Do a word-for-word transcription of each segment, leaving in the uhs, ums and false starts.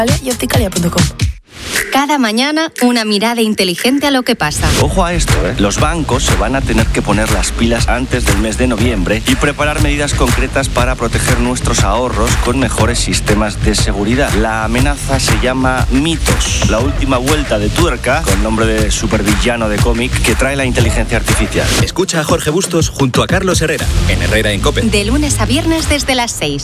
y opticalia punto com. Cada mañana, una mirada inteligente a lo que pasa. Ojo a esto, ¿eh? Los bancos se van a tener que poner las pilas antes del mes de noviembre y preparar medidas concretas para proteger nuestros ahorros con mejores sistemas de seguridad. La amenaza se llama Mitos, la última vuelta de tuerca, con nombre de supervillano de cómic, que trae la inteligencia artificial. Escucha a Jorge Bustos junto a Carlos Herrera, en Herrera en COPE. De lunes a viernes desde las seis.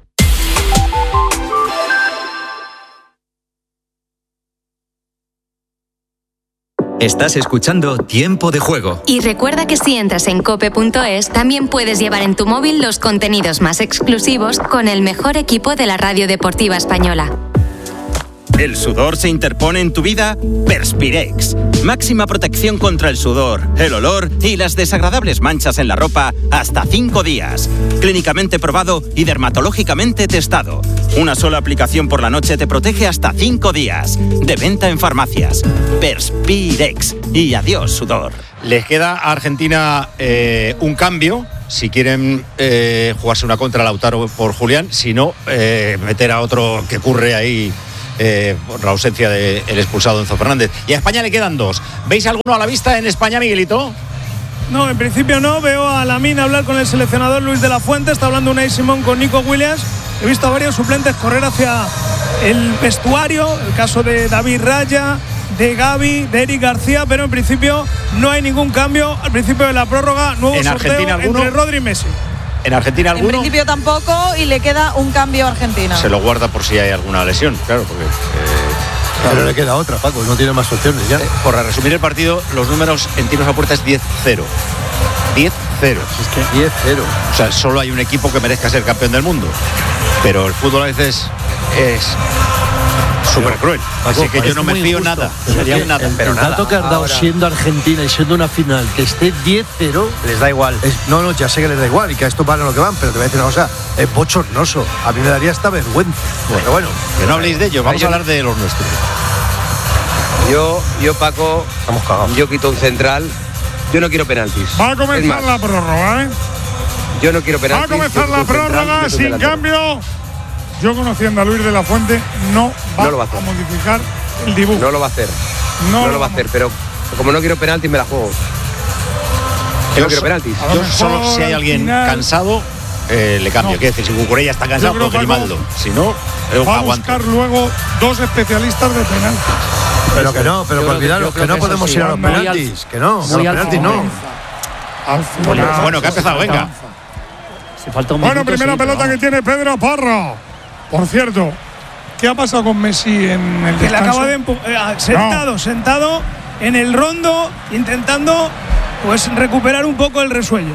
Estás escuchando Tiempo de Juego. Y recuerda que si entras en cope punto es, también puedes llevar en tu móvil los contenidos más exclusivos con el mejor equipo de la radio deportiva española. ¿El sudor se interpone en tu vida? Perspirex. Máxima protección contra el sudor, el olor y las desagradables manchas en la ropa hasta cinco días. Clínicamente probado y dermatológicamente testado. Una sola aplicación por la noche te protege hasta cinco días. De venta en farmacias. Perspirex. Y adiós, sudor. Les queda a Argentina eh, un cambio. Si quieren eh, jugarse una contra Lautaro por Julián. Si no, eh, meter a otro que curre ahí. Eh, por la ausencia del expulsado Enzo Fernández. Y a España le quedan dos. ¿Veis alguno a la vista en España, Miguelito? No, en principio no. Veo a Lamine hablar con el seleccionador Luis de la Fuente. Está hablando Unai Simón con Nico Williams. He visto a varios suplentes correr hacia el vestuario. El caso de David Raya, de Gavi, de Eric García. Pero en principio no hay ningún cambio. Al principio de la prórroga, nuevo ¿En sorteo Argentina alguno? entre Rodri y Messi. ¿En Argentina alguno? En principio tampoco, y le queda un cambio a Argentina. Se lo guarda por si hay alguna lesión, claro, porque... Eh, Pero claro, le queda otra, Paco, no tiene más opciones ya. Eh, por resumir el partido, los números en tiros a puerta es diez cero. diez cero. Es que diez cero. O sea, solo hay un equipo que merezca ser campeón del mundo. Pero el fútbol a veces es... súper cruel, así que yo no me fío nada, sería el, nada, el, pero el nada. dato que has dado Ahora, siendo Argentina y siendo una final que esté diez cero les da igual. Es, no, no, ya sé que les da igual y que a esto van a lo que van, pero te voy a decir una cosa, es bochornoso. A mí me daría esta vergüenza. Bueno, pero bueno, que no habléis de ellos, vamos a hablar de los nuestros. Yo, yo Paco, estamos cagados. Yo quito un central. Yo no quiero penaltis. Va a comenzar la prórroga, ¿eh? Yo no quiero penaltis. Va a comenzar la prórroga, sin cambio. Yo, conociendo a Luis de la Fuente, no va, no lo va a, hacer. a modificar el dibujo. No lo va a hacer. No, no lo, lo va a hacer, pero como no quiero penaltis, me la juego. Yo no quiero penaltis. Yo solo si hay alguien final, cansado, eh, le cambio. No. Quiero decir, si Cucurella está cansado, pues Grimaldo. Si no, eh, va a buscar luego dos especialistas de penaltis. Pero que no, pero por cuidado, que, que no podemos sí, ir a los penaltis. Al, que no, a los penaltis no. Al final, bueno, que ha empezado, venga. Si falta un bueno, minuto, primera sí, pelota que tiene Pedro Porro. Por cierto, ¿qué ha pasado con Messi en el descanso? Que le acaba de empu- eh, sentado, no. sentado en el rondo, intentando pues recuperar un poco el resuello.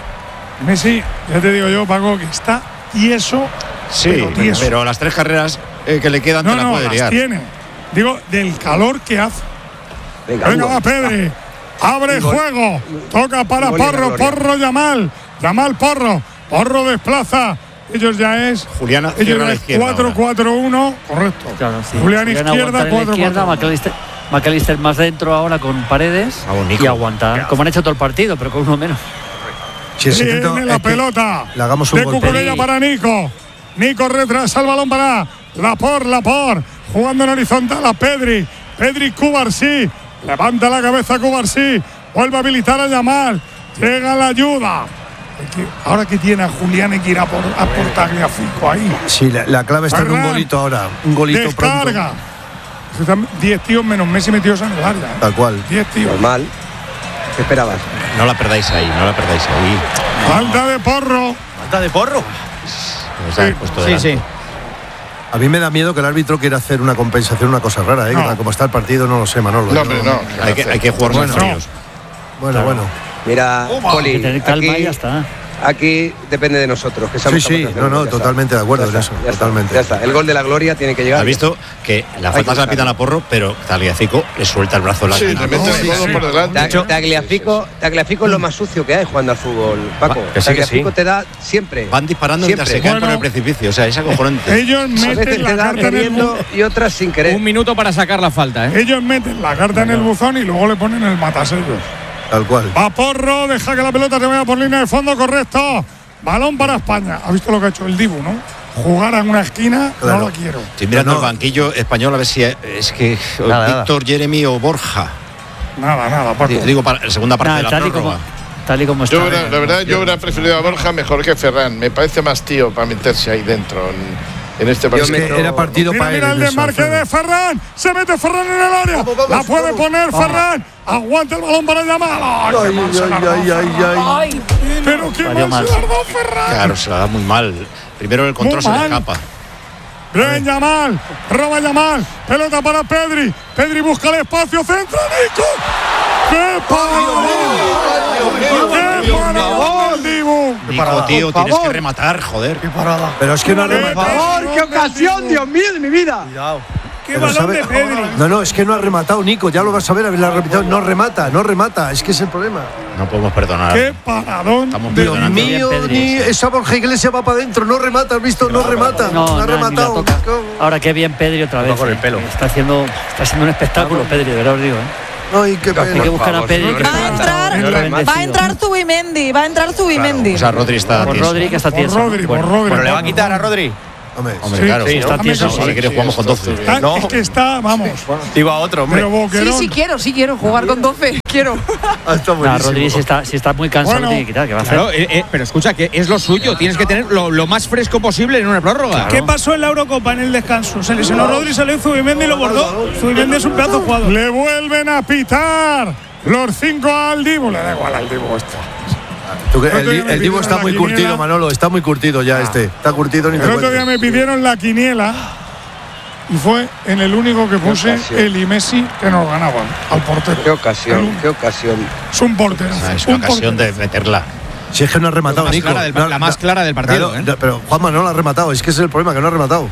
Messi, ya te digo yo, Paco, que está tieso. Sí, pero, tieso. pero las tres carreras eh, que le quedan no, te la no, puede las liar. tiene. Digo, del calor que hace. Venga, Venga va Pedri. Abre juego. Toca para Porro. Porro Yamal. Yamal Porro. Porro desplaza. Ellos ya es. Juliana ellos ya es cuatro cuatro uno. Correcto. Claro, sí. Julián, Julián izquierda, cuatro cuatro. McAllister, McAllister más dentro ahora con Paredes. Ah, y aguantar. Ya. Como han hecho todo el partido, pero con uno menos. Sí, Tiene la pelota. Le hagamos un de Cucurella para Nico. Nico retrasa el balón para Lapor, Lapor. Jugando en horizontal a Pedri. Pedri Cubarsí. Levanta la cabeza Cubarsí. Vuelve a habilitar a Yamal. Llega la ayuda. Ahora que tiene a Julián hay que ir a por, a por Tagliafico ahí. Sí, la, la clave está Ferran, en un golito ahora. Un golito descarga. Pronto. diez tíos menos Messi metidos en el área. Tal cual. diez tíos. Normal. ¿Qué esperabas? No la perdáis ahí, no la perdáis ahí. Falta de Porro. Falta de Porro. Sí, sí, sí. A mí me da miedo que el árbitro quiera hacer una compensación, una cosa rara, ¿eh? No. Como está el partido, no lo sé, Manolo. No, pero no. no. Hay, que, hay que jugar bueno, más fríos. Bueno, claro. bueno. Mira, Poli, hay que tener calma aquí, y ya está. Aquí depende de nosotros. Que sí, sí, no, no, totalmente de acuerdo en eso. Ya totalmente. Ya está. El gol de la gloria tiene que llegar. ¿Has visto que la falta se la pitan a Porro, pero Tagliafico le suelta el brazo largo? Sí, le mete el codo por delante. Tagliafico, Tagliafico es lo más sucio que hay jugando al fútbol, Paco. Que sí, Tagliafico que sí. te da siempre. Van disparando siempre. mientras se caen bueno, por el precipicio, o sea, es acojonante. Ellos meten la carta en el buzón y otras sin querer. Un minuto para sacar la falta, ¿eh? Ellos meten la carta en el buzón y luego le ponen el matasellos. Tal cual. Va Porro, deja que la pelota se vaya por línea de fondo, correcto. Balón para España. ¿Ha visto lo que ha hecho el Dibu, no? jugara en una esquina, Claro. no lo quiero. Estoy mirando No, no. el banquillo español a ver si es que Nada, Víctor, Jeremy o Borja. Nada, nada, Paco. Digo, digo, para la segunda parte Nah, de la tal, y prórroga. como, tal y como está. Yo hubiera- la verdad, yo hubiera preferido a Borja mejor que Ferran. Me parece más tío para meterse ahí dentro en, en este Yo partido. me- Era partido Mira, para mira el él. desmarque de Ferran. Se mete Ferran en el área. Vamos, vamos, la puede vamos. poner Ferran. Aguanta el balón para llamar. Ay, qué Ay, mal se la ay, ha ay, dado ay, Ferran. ay. Pero qué Salió mal mal. se la ha dado Ferran. Claro, se la da muy mal. Primero el control Muy se le mal. escapa. Bien, Yamal. Roba Yamal. Pelota para Pedri. Pedri busca el espacio. Centra Nico. ¡Qué parada! ¡Qué parada del Dibu! Nico, tío, tienes que rematar, joder. Pero es que no ha ¡Qué rematado. favor, qué ocasión, Dios mío, de mi vida! ¡Qué Pero balón sabe- de Pedri! No, no, es que no ha rematado, Nico. Ya lo vas a ver, la repetido. No remata, no remata. Es que es el problema. No podemos perdonar. ¡Qué paradón! Estamos de- Dios perdonando. mío, Pedri, ni sí. esa Borja Iglesias va para adentro. No remata, ¿has visto? No remata. No, No ha no, ni la rematado. toca. Ahora qué bien Pedri otra vez. con el pelo. Está haciendo, está haciendo un espectáculo Pedri, de verdad os digo. ¿eh? Ay, qué Hay que pena. buscar a favor, Pedri. no que Va a está- entrar, está va a bendecido. entrar Zubimendi, va a entrar Zubimendi. O sea, Rodri está Por tieso. Rodri, que está Por tieso. Rodri, por Bueno, Rodri. Bueno, le va a por quitar a Rodri. Rodri. Hombre, Hombre, Sí, claro. sí, está ¿no? tieso, Si sí. quieres jugamos con doce. Está- No. Es que está, vamos. Digo a otro, hombre. Pero Sí, Boquerón. sí quiero, sí quiero jugar con doce. Quiero. Ah, está Nah, buenísimo. Rodri, si está, si está muy cansado, Bueno. lo tiene que quitar. ¿Qué va a hacer? Claro, eh, eh, pero escucha, que es lo suyo. Tienes que tener lo, lo más fresco posible en una prórroga. ¿Qué pasó en la Eurocopa en el descanso? Se lesionó Rodri, salió Zubimendi y lo bordó. Zubimendi es un pedazo de jugador. Le vuelven a pitar los cinco al Dibu. Le da igual al Dibu esto. Tú que- El otro El, día me el Divo pidieron está la muy quiniela. curtido, Manolo. Está muy curtido ya este. Está curtido ni te El otro día cuento. me pidieron la quiniela y fue en el único que puse ocasión. el y Messi que nos ganaban al portero. Qué ocasión, qué ocasión. Es un portero. O sea, es una ocasión de meterla. Si es que no ha rematado, La más Nico. clara del- No, la más no, clara del partido, claro, ¿eh? no, pero Juanma no la ha rematado. Es que ese es el problema, que no ha rematado.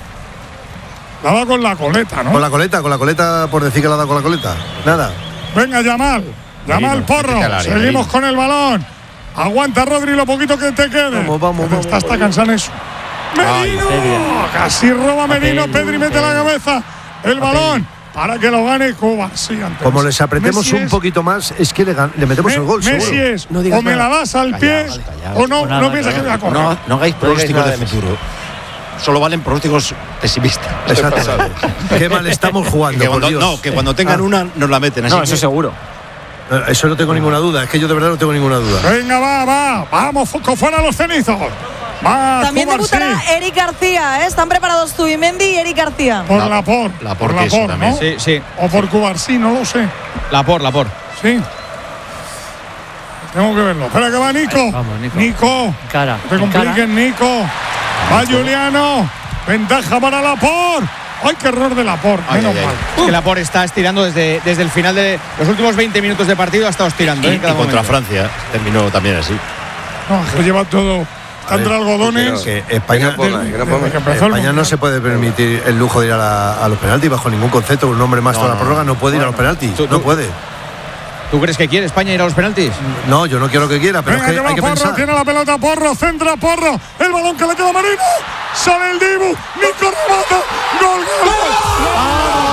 La da con la coleta, ¿no? Con la coleta, con la coleta, por decir que la ha dado con la coleta. Nada. Venga, Yamal. Yamal Merino, Porro. métete al área, Seguimos Merino. con el balón. Aguanta, Rodri, lo poquito que te quede. Vamos, vamos, vamos. Está hasta cansado eso. Merino. Pedri. Casi roba Merino. Pedri, Pedri mete la Pedri. cabeza. El balón para que lo gane Cuba. Sí, antes. Como les apretemos Messi un es- poquito más, es que le, gan- le metemos Me- el gol, Messi seguro. es, No digas o me nada. la das al pie, Callao, callao. o no, Pues nada, no piensas que voy a correr. No, no hagáis pronósticos de nada de futuro. Solo valen pronósticos pesimistas. Exacto. Qué mal estamos jugando, Que por cuando, Dios. no, que cuando tengan Ah, una nos la meten. Así No, que- eso seguro. eh, Eso no tengo ninguna duda. Es que yo de verdad no tengo ninguna duda. Venga, va, va. Vamos, Foco, fuera los cenizos. Va, También Cubarsí. debutará Eric García, ¿eh? Están preparados Zubimendi y Eric García. Por La- la por. la por por la queso por, también. ¿no? Sí, sí. O por Cubarsí, no lo sé. La por, la por. Sí. Tengo que verlo. Espera que va Nico. Vamos, Nico. Nico. Cara. No te en cara. compliques, Nico. Va Juliano. Ventaja para Lapor. ¡Ay, qué error de Lapor! Ay, Menos ay, ay. mal. Es que la por está estirando desde, desde el final de los últimos veinte minutos de partido, ha estado estirando. Y, ¿eh? y Cada contra momento. Francia terminó también así. No, que lleva todo. Está entre algodones. Que España, Que no ponga, que no ponga. Desde que empezó el España no Mundial. se puede permitir el lujo de ir a, la- a los penaltis bajo ningún concepto. Un hombre más No, toda la no, prórroga no puede ir a los penaltis. Tú- No tú- puede. ¿Tú crees que quiere España ir a los penaltis? No, yo no quiero que quiera, pero Venga, es que que va hay que Porro, pensar. tiene la pelota Porro, centra Porro, el balón que le queda a Marino, sale el Dibu, Nico remata, gol, gol, gol.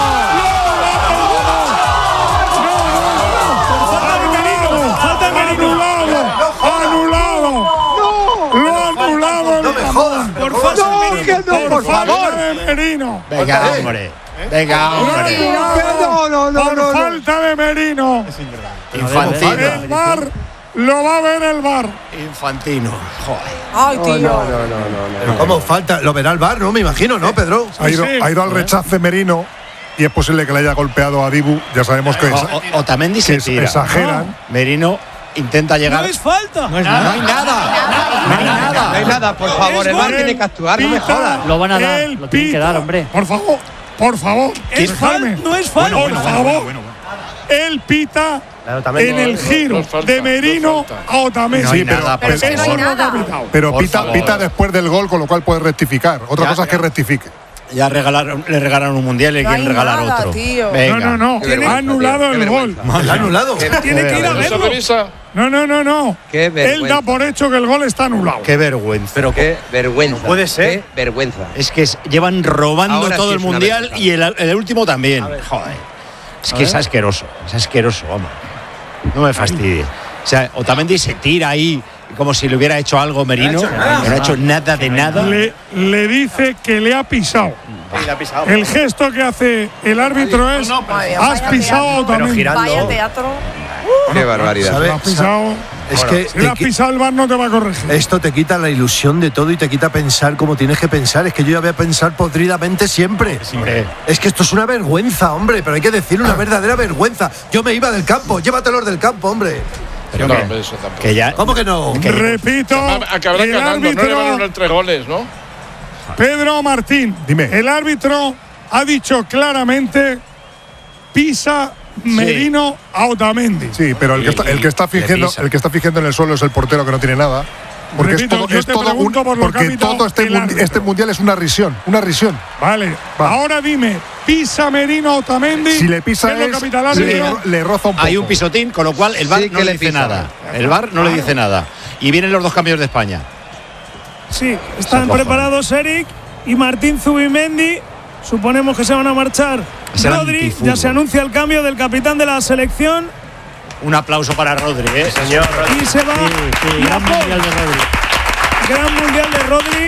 Falta de Merino. Anulado, anulado, lo ha anulado el No me jodas. por falta de Merino, por favor de Merino. Venga, hombre. Venga, Lo ha hombre. anulado por falta de Merino. Infantino. El V A R lo va a ver el V A R. Infantino. Joder. Ay, tío. Pero ¿cómo falta? Lo verá el V A R, ¿no? Me imagino, ¿no, Pedro? Ha ido, Sí. ha ido al rechace Merino y es posible que le haya golpeado a Dibu. Ya sabemos que, O, o- Otamendi se que tira. exageran. Merino intenta llegar. No es falta. No es No nada. hay nada. No hay nada. No hay nada, por favor, el V A R tiene que actuar, no me Pita, jodas. Lo van a dar, el lo tienen que pita. dar, hombre. Por favor, por favor. Es Dejadme. fal- no es falta. Por Bueno, bueno, favor. Él pita en el giro no es falta, de no Merino es falta. a Otamendi. No hay Sí, pero- nada, por pero- Eso no hay favor. nada. Pero Por pita, favor. pita después del gol, con lo cual puede rectificar. Otra Ya, cosa es que rectifique. Ya regalaron, le regalaron un mundial y le No quieren hay regalar nada, otro. tío. Venga. No, no, no. Qué Tiene vergüenza, anulado tío, qué el gol. vergüenza. ¿Le ha anulado? Tiene que ir a ¿Eso verlo. revisa? No, no, no, no. Qué Él vergüenza. da por hecho que el gol está anulado. Qué vergüenza. Pero Qué vergüenza. No puede ser. Qué vergüenza. es que es- llevan robando Ahora todo sí el es una mundial vergüenza. y el, el último también. Joder. Es A que es ver. asqueroso. Es asqueroso, vamos. No me fastidies. O sea, Otamendi se tira ahí como si le hubiera hecho algo Merino. No ha hecho nada, no ha hecho nada de nada. Le, le dice que le ha pisado. Sí, le ha pisado. El gesto que hace el árbitro es: has pisado a Otamendi. Vaya teatro. Qué barbaridad. Si lo has pisado, es que si lo has pisado, el V A R no te va a corregir. Esto te quita la ilusión de todo y te quita pensar como tienes que pensar. Es que yo ya voy a pensar podridamente siempre. Siempre. Es que esto es una vergüenza, hombre, pero hay que decirlo, una verdadera vergüenza. Yo me iba del campo, llévatelos del campo, hombre. Pero no, que, hombre, eso tampoco. que ya, ¿Cómo que no? Que repito, Acabará el ganando, árbitro, no le van a dar tres goles, ¿no? Pedro Martín, Dime. el árbitro ha dicho claramente: pisa Merino a Otamendi. Sí, pero el que está, el que está fingiendo, el que está fingiendo en el suelo es el portero que no tiene nada. Porque Repito, es todo, yo es te todo pregunto un, por lo que ha porque pitado todo este, el mundi- árbitro. este mundial es una risión, una risión. Vale, Va. ahora dime, ¿pisa Merino a Otamendi? Si le pisa ¿Qué es lo que es, pita el le, árbitro? le roza un poco. hay un pisotín, con lo cual el V A R Sí no que le le dice pisa. nada. El V A R no le dice nada. Y vienen los dos cambios de España. Sí, están preparados Eric y Martín Zubimendi. Suponemos que se van a marchar. Es el Rodri, antifútbol. ya se anuncia el cambio del capitán de la selección Un aplauso para Rodri, ¿eh? Señor. y se va. Sí, sí, y gran a Paul. mundial de Rodri. Gran mundial de Rodri.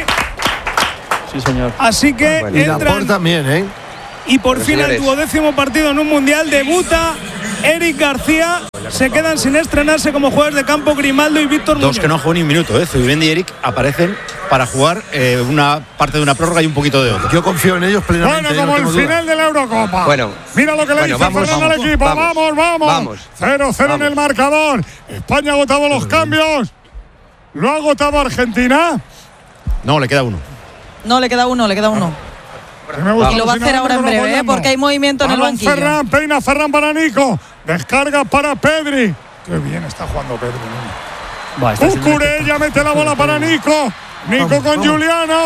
Sí, señor. Así que Bueno, Y Laporte entran. también, ¿eh? Y por Pero fin el señores. duodécimo partido en un mundial debuta Eric García. Se quedan sin estrenarse como jugadores de campo Grimaldo y Víctor Dos Muñoz. que no juegan ni un minuto, ¿eh? Zubimendi y Eric aparecen para jugar eh, una parte de una prórroga y un poquito de otra. Yo confío en ellos plenamente. Bueno, yo no como el tengo duda. final de la Eurocopa. Bueno. Mira lo que le Bueno, dice vamos, Fernando al vamos, equipo. vamos. Vamos, vamos. Vamos. cero cero en Vamos. el marcador. España ha agotado los cambios. ¿Lo ha agotado Argentina? No, le queda uno. No, le queda uno, le queda uno. Que me gusta Y lo va a si hacer no, ahora en no lo breve, ¿eh? apoyamos. Porque hay movimiento en el Balón banquillo. Ferran, peina Ferran para Nico. Descarga para Pedri. Qué bien está jugando Pedri. Va, está haciendo un Cucurella mete la bola para Nico. Nico Vamos, con vamos. Juliano.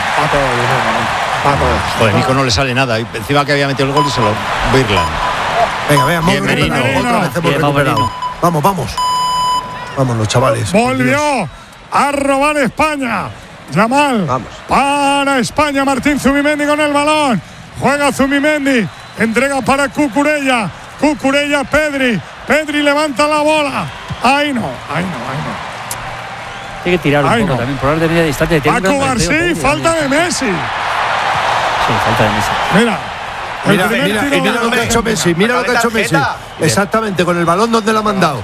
Joder, Nico no le sale nada. Y encima que había metido el gol y se lo Birland. Venga, venga, hemos Bien, recuperado. Merino. Otra vez hemos Bien, vamos, recuperado. Merino. Vamos, vamos. Vamos, los chavales. Dios. Volvió a robar España. Yamal. Vamos. Para España, Martín Zubimendi con el balón. Juega Zubimendi. Entrega para Cucurella. Cucurella, Pedri. Pedri levanta la bola. Ahí no, ahí no, ahí no. Tiene que tirar un Ay, poco no. también, por de media distancia. Tiene Paco un gran García, recorrido, falta de también. Messi. Sí, falta de Messi. Mira. el Mira, primer mira, tiro y mira de lo que ha hecho Messi. Mira lo que ha hecho Messi. Exactamente, con el balón donde lo ha mandado.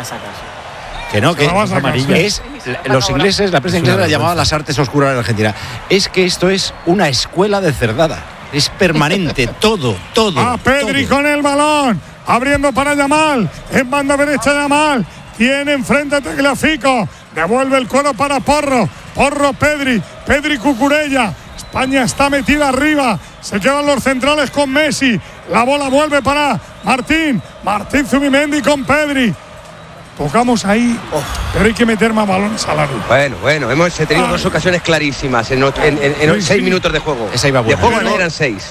Que no, Se que la va a sacar, amarilla. sí. Es los ingleses, la prensa inglesa la llamaba las artes oscuras de la Argentina. Es que esto es una escuela de cerdada. Es permanente, todo, todo. A Pedri todo. con el balón. Abriendo para Yamal. En banda derecha Yamal. Tiene enfrente a Tagliafico. Devuelve el cuero para Porro. Porro Pedri. Pedri Cucurella. España está metida arriba. Se quedan los centrales con Messi. La bola vuelve para Martín. Martín Zubimendi con Pedri. Tocamos ahí. Pero hay que meter más balones al área. Bueno, bueno, hemos tenido dos ocasiones clarísimas en, ocho- en- en- en Sí, seis sí. minutos de juego. Esa iba De buena. juego Pero- eran seis.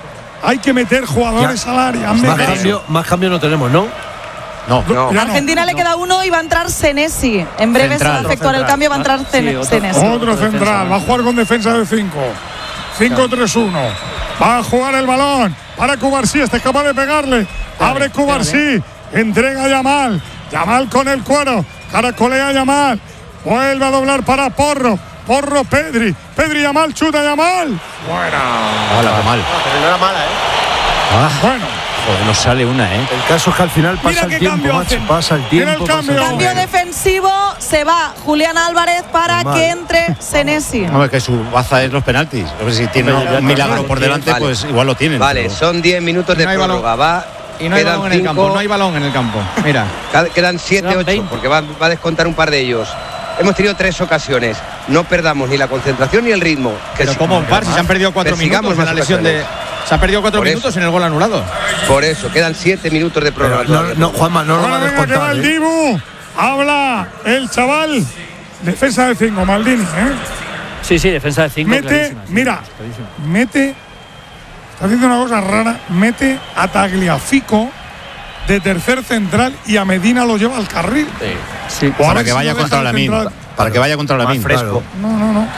Hay que meter jugadores al área. Han Más metido. cambio, más cambio no tenemos, ¿no? No, No. Ya A no. Argentina le queda uno y va a entrar Senesi. En breve se va a Central. efectuar el cambio, va a entrar Sí, Sen- otro- Senesi. Otro central, va a jugar con defensa de cinco. cinco tres uno. Va a jugar el balón para Cubarsí, este es capaz de pegarle. Abre Cubarsí, entrega a Yamal. Yamal con el cuero, caracolea a Yamal. Vuelve a doblar para Porro. Porro Pedri. Pedri Yamal, chuta Yamal. Fuera. Hola, qué mal. Pero no era mala, ¿eh? Ah, Bueno, joder, nos sale una, ¿eh? El caso es que al final pasa Mira el qué tiempo, cambio macho. hacen. Pasa el Mira tiempo. el pasa cambio. tiempo. Cambio defensivo, se va Julián Álvarez para Normal. que entre Senesi. Hombre, que su baza es los penaltis. A ver si tiene un milagro por delante, Vale. pues igual lo tienen. Vale, pero- son diez minutos de No hay balón. prórroga. Va, Y no hay quedan balón en el campo, cinco, no hay balón en el campo. Mira. ca- Quedan siete, Quedan ocho, veinte. porque va, va a descontar un par de ellos. Hemos tenido tres ocasiones. No perdamos ni la concentración ni el ritmo. Que Pero si- como un par, si se han perdido cuatro Persigamos minutos en la más lesión de. Se han perdido cuatro Por minutos eso. en el gol anulado. Por eso, quedan siete minutos de prórroga. Pero no, todavía. no, Juanma, no lo va bueno, a venga, que va descontar. el ¿eh? Dibu. Habla el chaval. Defensa de cinco, Maldini, ¿eh? Sí, sí, defensa de cinco. Mete, clarísima, sí, mira, clarísima. mete, está haciendo una cosa rara, mete a Tagliafico de tercer central y a Medina lo lleva al carril. Sí. O a Para ver que si vaya no deja contra el la min. central. Para que vaya contra la min. Fresco. No, no, no.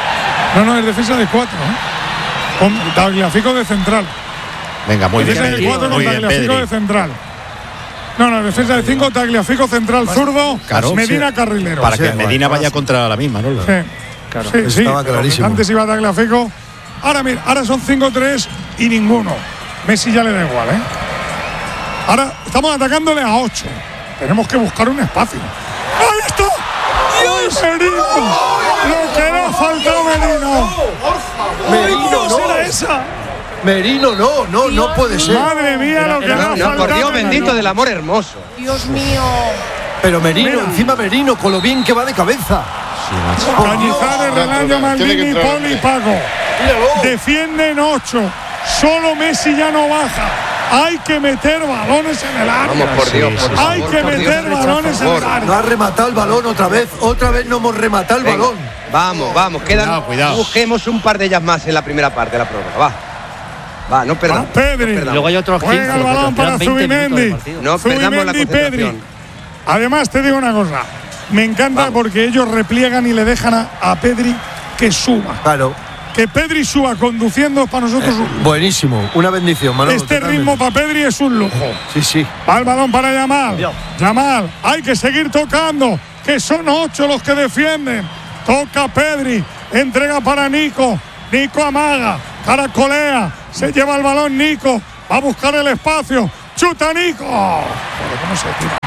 No, no, es defensa de cuatro, ¿eh? Con Tagliafico de central. Venga, muy bien. defensa de Pedri, cuatro con muy bien, Tagliafico Pedri. de central. No, no, defensa de cinco, Tagliafico central zurdo, claro, Medina sí. carrilero. Para que sí, Medina bueno, vaya sí. contra la misma, ¿no? Sí, Claro. sí, sí. Estaba clarísimo. Antes iba Tagliafico. Ahora mira, ahora son cinco tres y ninguno. Messi ya le da igual, ¿eh? Ahora estamos atacándole a ocho. Tenemos que buscar un espacio. ¡Ahí está! ¡Dios! Merino! ¡Lo que le ha faltado Merino! Merino, ¿Cómo será no. esa? Merino, no, no, no puede ser. Madre mía, lo que le ha No, faltado. no, por Dios Merino. bendito del amor hermoso. Dios mío. Pero Merino, Mira. encima Merino, con lo bien que va de cabeza. Cañizares, Relaño, Tiene que Maldini, entrar. Poli y Paco. Defienden ocho. Solo Messi ya no baja. Hay que meter balones en el área. Vamos, por Dios, por Hay favor, que por meter Dios, balones en por el favor. No área. ha rematado el balón otra vez. Otra vez no hemos rematado el Venga, balón. Vamos, vamos, quedan. Cuidado, cuidado. Busquemos un par de ellas más en la primera parte de la prórroga. Va. Va, no Va perdamos. Pedri. no Y luego hay otros quince. Juega el balón para quedan veinte minutos Zubimendi. del partido. No perdamos la Zubimendi, Pedri. concentración. Además, te digo una cosa. Me encanta Vamos. porque ellos repliegan y le dejan a, a Pedri que suba. Claro, Que Pedri suba conduciendo es para nosotros un lujo. buenísimo. Una bendición, Manolo. Este totalmente. ritmo para Pedri es un lujo. Sí, sí. Va el balón para Yamal. Yamal, hay que seguir tocando, que son ocho los que defienden. Toca Pedri, entrega para Nico. Nico amaga, caracolea, se lleva el balón Nico, va a buscar el espacio. ¡Chuta Nico! Pero ¿cómo se tira?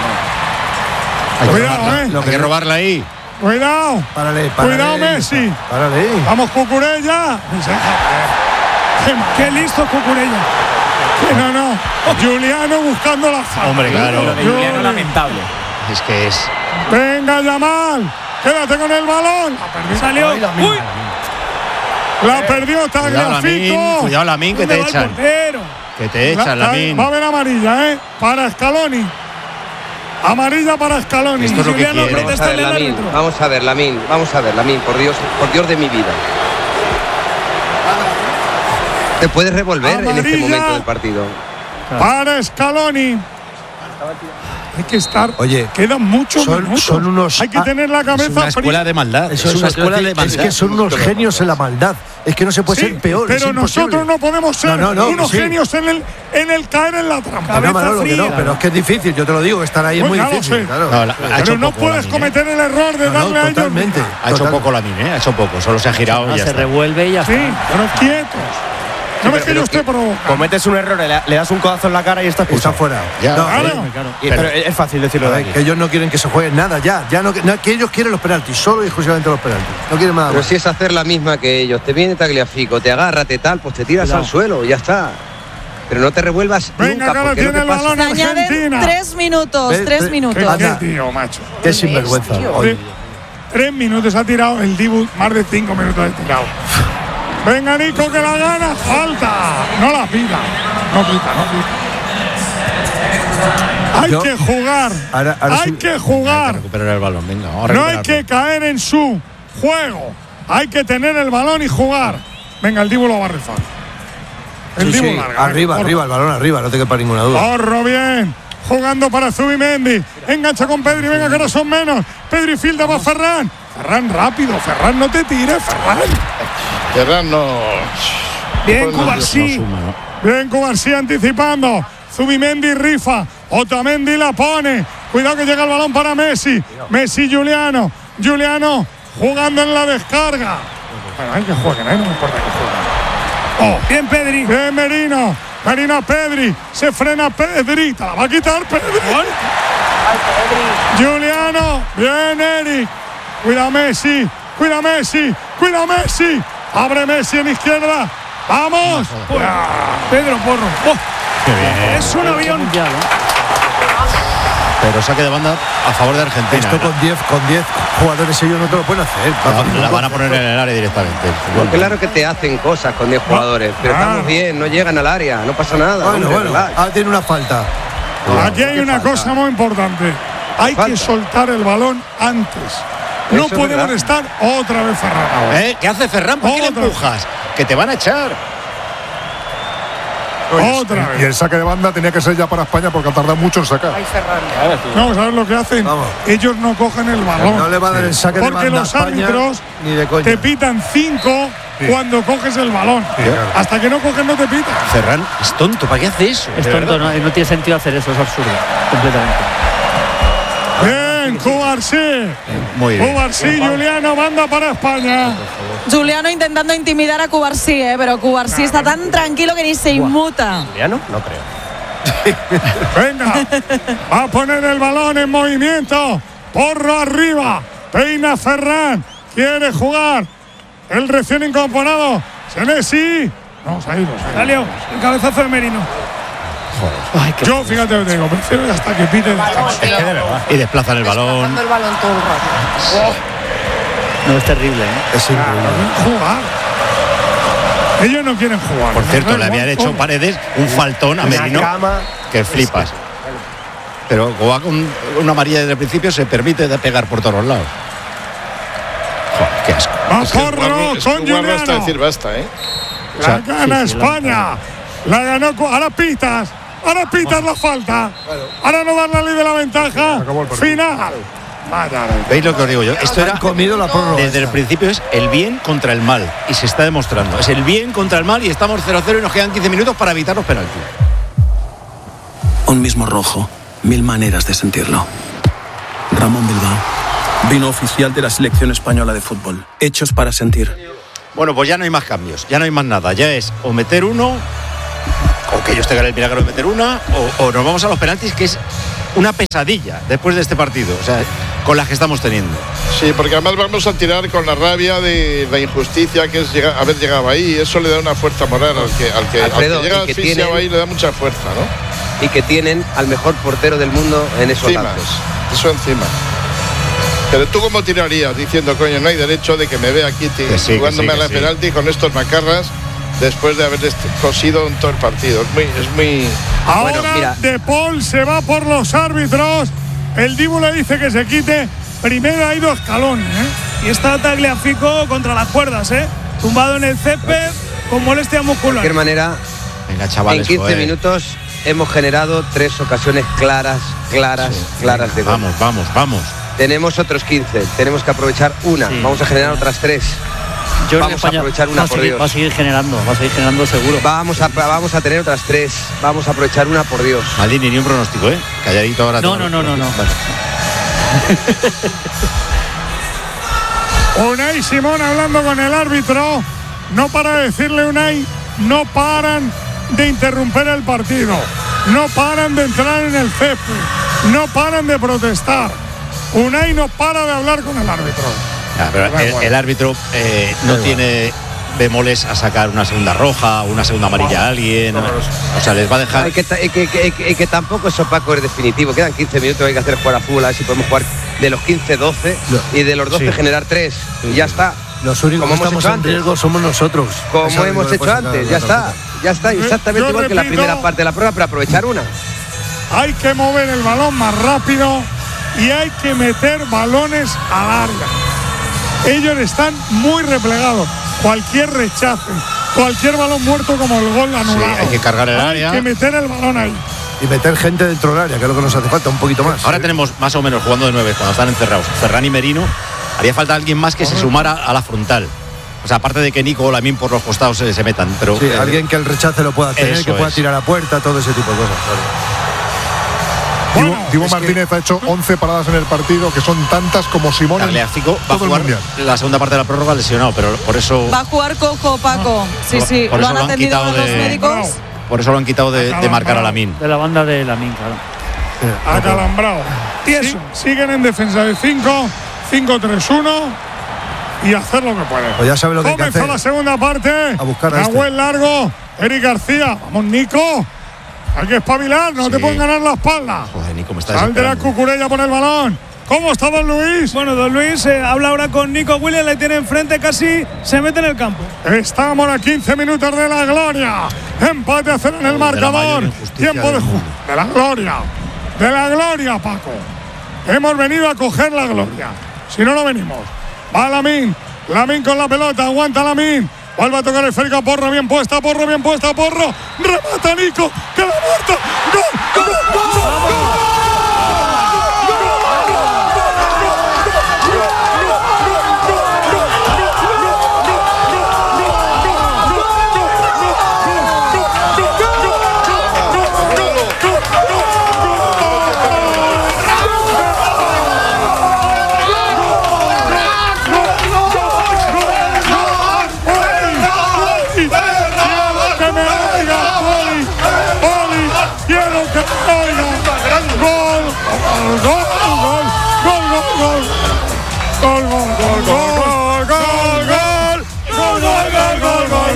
Hay que Cuidado, robarla, eh. Hay que robarla ahí. Cuidado. Párale, párale. Cuidado, Messi. Párale. Vamos, Cucurella. Qué, qué listo Cucurella. Que no, no. Juliano buscando la falta. Hombre, claro. Lo de Juliano lamentable. Es que es. Venga, Yamal. Quédate con el balón. Salió. Ay, la Uy. misma. La perdió Cuidado, Lamin. Tagliafico. Cuidado, Lamin, que te ¿Dónde va el echan. portero? Que te La- echan, la- Lamin. Va a haber amarilla, ¿eh? Para Scaloni. Amarilla para Scaloni. Esto es lo que Juliano quiere. protesta Vamos a ver, en el Lamin. árbitro. Vamos a ver, Lamin. Vamos a ver, Lamin. Por Dios, por Dios de mi vida. Te puedes revolver en este Amarilla. momento del partido. Para Scaloni. Hay que estar. Oye, quedan muchos son- minutos. son unos- Hay que ah, tener la cabeza Es una fría. escuela de maldad. Eso es una escuela de es maldad. que son unos genios en la maldad. Es que no se puede Sí, ser peor. pero es imposible. nosotros no podemos ser No, no, no, unos sí. genios en el, en el caer en la trampa. Que no, Manolo, que no, fría. pero es que es difícil, yo te lo digo, estar ahí es Pues muy ya lo difícil. sé. Claro. No, la- ha hecho Pero no poco puedes Lamin, ¿eh? cometer el error de No, no, darle a ellos. totalmente. Ha hecho Total. poco Lamin, ¿eh? Ha hecho poco. Solo se ha girado y Ah, ya se está. revuelve y ya Sí, está. pero quietos. No ves que yo esté provocando. Cometes un error, le, le das un codazo en la cara y estás Está expulsado. fuera. Ya, No, Claro. Claro. Y- pero es fácil decirlo de Joder, aquí. que ellos no quieren que se juegue nada ya, ya no, na- que ellos quieren los penaltis, solo y exclusivamente los penaltis. No quieren nada Pero más. si es hacer la misma que ellos, te viene Tagliafico, te agarra, te tal, pues te tiras Cuidado. al suelo y ya está. Pero no te revuelvas Venga, nunca, que ahora porque no tiene te el pasa. balón Añaden Argentina. tres minutos, Ve- tres ve- ¿Qué, minutos. qué Anda. tío, macho? Qué sinvergüenza. tío. Oye, Tres, tres minutos ha tirado el Dibu, más de cinco minutos ha tirado. Venga, Nico, que la gana. Falta. No la pida. No pita, no pita. Hay Yo- que jugar. Ahora- ahora hay sí- que jugar. Recuperar el balón, venga. Vamos a No hay recuperarlo. que caer en su juego. Hay que tener el balón y jugar. Venga, el Dibu lo va a rifar. El sí, Dibu sí, larga. arriba, venga, arriba, el balón arriba, no te quepa ninguna duda. Corro bien. Jugando para Zubimendi. Engancha con Pedri. Venga, que ahora son menos. Pedri filda para Ferran. Ferran rápido. Ferran, no te tires, Ferran. Ferran no. Bien, No, Cubarsí. No suma, ¿no? Bien, Cubarsí anticipando. Zubimendi rifa. Otamendi la pone. Cuidado que llega el balón para Messi. Messi, Juliano. Juliano jugando en la descarga. Bueno, hay que jueguen, ¿eh? No me importa que jueguen. Oh, bien, Pedri. Bien, Merino. Merino a Pedri. Se frena Pedri. Te la va a quitar Pedri. Juliano. Bien, Eric. Cuida Messi. Cuida Messi. Cuida Messi. Abre Messi en izquierda. ¡Vamos! Pedro Porro. Oh, Qué bien. es un avión. Mundial, ¿eh? Pero saque de banda a favor de Argentina. Esto con diez con diez jugadores ellos no te lo pueden hacer. La, la van a poner en el área directamente. Pues claro que te hacen cosas con diez jugadores, pero Claro. estamos bien, no llegan al área, no pasa nada. Bueno, hombre, bueno, relax. ahora tiene una falta. Aquí hay ¿Qué una falta? cosa muy importante. Hay Falta. que soltar el balón antes. No Eso es podemos verdad. estar otra vez Ferran. ¿Eh? ¿Qué hace Ferran? ¿Por qué le Otra. empujas? Que te van a echar. Otra Y el vez. saque de banda tenía que ser ya para España porque ha tardado mucho en sacar. No, ¿sabes lo que hacen? Vamos. Ellos no cogen el balón. No le va a dar el saque de Porque banda a los España árbitros ni de coña. te pitan cinco sí. cuando coges el balón. Sí, claro. Hasta que no coges no te pitan. Ferran es tonto, ¿para qué hace eso? Es tonto, no, no tiene sentido hacer eso, es absurdo, completamente. Bien, Cubarsí. Muy bien. Cubarsí, Juliano, manda para España. Juliano intentando intimidar a Cubarsí, ¿eh? Pero Cubarsí está tan tranquilo que ni se inmuta. ¿Juliano? No creo. Venga, va a poner el balón en movimiento. Porro arriba. Peina Ferran. Quiere jugar. El recién incorporado. Senesi. Vamos a ir. Salió el cabezazo de Merino. Ay, Yo, fíjate lo que te digo, prefiero hasta que pite. Es que de verdad. Y desplazan el balón. el balón todo el rato. No, es terrible, ¿eh? Es increíble. Jugar. Ellos no quieren jugar. Por cierto, no le habían hecho Paredes un faltón a Merino que flipas. Pero como va con una amarilla desde el principio, se permite de pegar por todos lados. Joder, qué asco. Va Es que Porro Guarro- es que con Guarro hasta Juliano. decir basta, ¿eh? La O sea, gana sí, sí, España. La ganó. cu- Ahora pitas. Ahora pitas la falta. Ahora no dan la ley de la ventaja. Final. Vaya. ¿Veis lo que os digo yo? Esto era comido la prórroga. desde el principio es el bien contra el mal y se está demostrando. Es el bien contra el mal y estamos cero cero y nos quedan quince minutos para evitar los penaltis. Un mismo rojo, mil maneras de sentirlo. Ramón Bilbao, vino oficial de la selección española de fútbol, hechos para sentir. Bueno, pues ya no hay más cambios, ya no hay más nada. Ya es o meter uno, o que ellos tengan el milagro de meter una, o, o nos vamos a los penaltis, que es una pesadilla después de este partido, o sea, con las que estamos teniendo. Sí, porque además vamos a tirar con la rabia de la injusticia que es llegar, haber llegado ahí. Eso le da una fuerza moral al que, al que, Alfredo, al que llega y que asfixiado tienen- ahí, le da mucha fuerza, ¿no? Y que tienen al mejor portero del mundo en esos Encima, lances. eso encima. Pero tú cómo tirarías diciendo, coño, no hay derecho de que me vea aquí ti- Que sí, que jugándome sí, que a la sí. penalti con estos macarras después de haber est- cosido un todo el partido. Es muy, es muy. Ahora Bueno, mira. De Paul se va por los árbitros. El Dibu le dice que se quite. Primero ha ido Escalón, ¿eh? Y está Tagliafico contra las cuerdas, ¿eh? Tumbado en el césped con molestia De muscular. cualquier manera, Venga, chavales, en quince joder. minutos hemos generado tres ocasiones claras, claras, claras de gol. Vamos, vamos, vamos. Tenemos otros quince, tenemos que aprovechar una, Sí. vamos a generar otras tres. Yo creo que Vamos a España aprovechar una, va a, por seguir, Dios. va a seguir generando, va a seguir generando seguro. Vamos a, vamos a tener otras tres, vamos a aprovechar una, por Dios. Maldini, ni un pronóstico, ¿eh? Calladito ahora. No, todo. no, no, no, no. Vale. Unai Simón hablando con el árbitro. No para de decirle Unai, no paran de interrumpir el partido. No paran de entrar en el césped. No paran de protestar. Unai no para de hablar con el árbitro. Ah, pero el, el árbitro eh, no tiene bemoles a sacar una segunda roja o una segunda amarilla a alguien. O sea, les va a dejar. Hay que, ta- hay que, que- que- que tampoco es opaco, es definitivo. Quedan quince minutos, hay que hacer jugar a fútbol, a ver si podemos jugar de los quince, doce y de los doce Sí. generar tres. Y ya está. Los únicos Como que hemos estamos hecho en antes. riesgo somos nosotros. Como Eso hemos no le hecho puedes sacar antes, la ya está. tarjeta. Ya está, exactamente Yo igual que la repito- primera parte de la prueba, pero aprovechar una. Hay que mover el balón más rápido y hay que meter balones al área. Ellos están muy replegados. Cualquier rechace, cualquier balón muerto como el gol anulado. Sí, hay que cargar el área. Hay que meter el balón ahí. Y meter gente dentro del área, que es lo que nos hace falta, un poquito más. Ahora tenemos más o menos jugando de nueve cuando están encerrados Ferran y Merino. Haría falta alguien más que se sumara a la frontal. O sea, aparte de que Nico o Lamine por los costados se, se metan. Pero, Sí, eh, alguien que el rechace lo pueda tener, eso que pueda es. tirar a puerta, todo ese tipo de cosas. claro. Dibu, Bueno, Dibu es Martínez ha hecho once paradas en el partido, que son tantas como Simón en Tagliafico va a todo el jugar mundial. la segunda parte de la prórroga lesionado, pero por eso Va a jugar Cojo, Paco. Sí, sí, Por lo eso han lo han atendido quitado los de- médicos. por eso lo han quitado de, de marcar a Lamine. De la banda de Lamine, claro. Acalambrado. Tieso. Sí, siguen en defensa de cinco, cinco tres uno y hacer lo que pueden. Pues ya sabe lo que hay que Comenzó hacer. la segunda parte. A buscar a Nahuel este. largo. Eric García. Vamos, Nico. Hay que espabilar, no Sí. te pueden ganar la espalda. Joder, Nico, me está Sal de la desesperando. Cucurella por el balón. ¿Cómo está Don Luis? Bueno, Don Luis eh, habla ahora con Nico Williams, le tiene enfrente, casi se mete en el campo. Estamos a quince minutos de la gloria. Empate a cero en el De la mayor marcador. injusticia Tiempo de del ju- mundo. de la gloria. De la gloria, Paco. Hemos venido a coger la gloria. Si no, no venimos. Va Lamine. Lamine con la pelota. Aguanta Lamine. Vuelve a tocar el esférico. Porro bien puesta. Porro bien puesta. Porro. Remata Nico. Que la muerta. ¡Gol! ¡Gol! ¡Gol! ¡Gol! ¡Gol! gol, gol, gol, gol, gol, gol, gol, gol,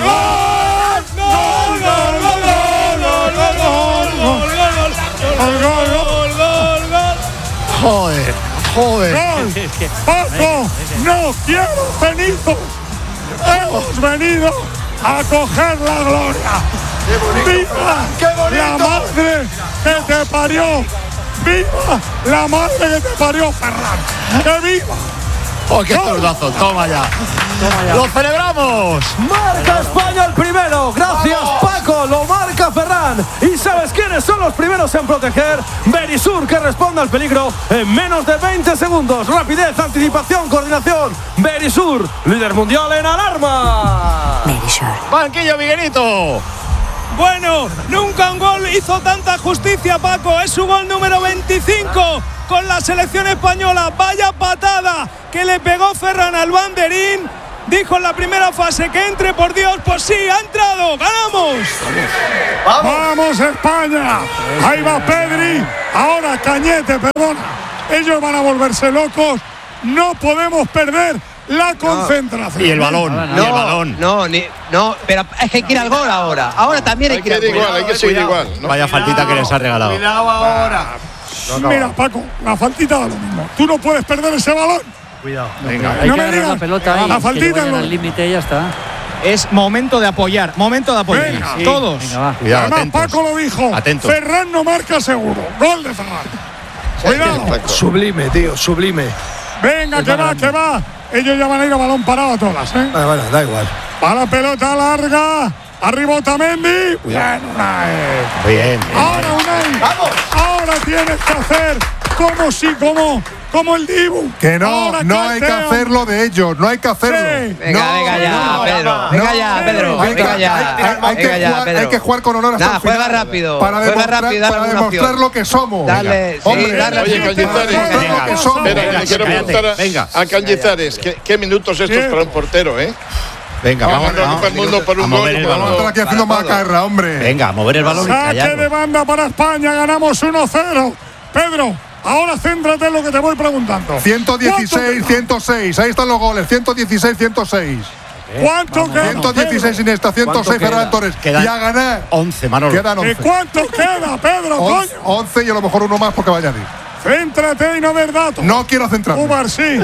gol, gol. Joder, joder. Gol. Paco, no quiero cenizo. Hemos venido a coger la gloria. ¡Viva ¡Qué bonito! la madre que te parió! ¡Viva la madre que te parió, Ferran! ¡Que viva! ¡Oh, qué zurdazo! Toma ya. Toma ya. ¡Lo celebramos! Marca España el primero. Gracias, Paco. Lo marca Ferran. ¿Y sabes quiénes son los primeros en proteger? Verisur, que responde al peligro en menos de veinte segundos. Rapidez, anticipación, coordinación. Verisur, líder mundial en alarma. Verisur. Banquillo, Miguelito. Bueno, nunca un gol hizo tanta justicia, Paco. Es su gol número veinticinco con la selección española. Vaya patada que le pegó Ferran al banderín. Dijo en la primera fase que entre, por Dios. Pues sí, ha entrado. ¡Ganamos! ¡Vamos, ¡Vamos España! Ahí va Pedri. Ahora Cañete, perdona. Ellos van a volverse locos. No podemos perder la concentración. Y el balón, no, y el balón. No, ni, no, pero es que hay que ir al gol ahora. Ahora también hay, hay que ir al gol. Igual, hay que seguir igual. ¿no? Vaya faltita que les ha regalado. Cuidado ahora. No, Mira, Paco, la faltita da lo mismo. Tú no puedes perder ese balón. Cuidado. Venga, hay no que me agarrar digas. la pelota ahí, La faltita al límite y ya está. Es momento de apoyar, momento de apoyar. Venga. Sí, Todos. Venga, va. Cuidado, Además, atentos. Paco lo dijo. Atentos. Ferran no marca seguro. Gol de Ferran. Cuidado. Sublime, tío, sublime. Venga, que va, que va. Ellos ya van a ir a balón parado a todas, ¿eh? Vale, vale, da igual. Va la pelota larga. Arriba Otamendi. Bien, Unai. Bien. Ahora Unai. ¡Vamos! Ahora tienes que hacer como si, como, como el Dibu. Que no, Ahora no hay que cantean. hacerlo de ellos, no hay que hacerlo. Sí. Venga, No, venga ya, no, Pedro. no, venga no, ya, Pedro. Hay que, Venga ya. hay- hay que venga ya, jugar, Pedro. hay que jugar con honor hasta Nada, el final. juega rápido. Para juega demostrar, rápido, dale para una demostrar opción. lo que somos. Dale, sí, Hombre, dale Oye, opción. Cañizares, Para demostrar lo que somos. espera, Venga, le quiero cállate, preguntar a, venga. a Cañizares, ¿qué, qué minutos estos Bien. para un portero, eh? Venga, vamos, Ganando vamos. todo el mundo por a un mover gol. el por balón. un Están gol. aquí haciendo Para todo. macarra, hombre. Venga, a mover el balón y Saque de callarlo. banda para España. Ganamos uno cero. Pedro, ahora céntrate en lo que te voy preguntando. ciento dieciséis, ciento seis. Ahí están los goles. ciento dieciséis, ciento seis. ¿Cuánto queda? ciento dieciséis Iniesta, ciento seis ¿Cuánto Ferran queda? Torres. Quedan Y a ganar. once, Manolo. Quedan ¿Y once. cuánto queda, Pedro? once, Coño. once y a lo mejor uno más porque vaya a ir. Céntrate y no des datos. No quiero centrarme. Ubar, sí.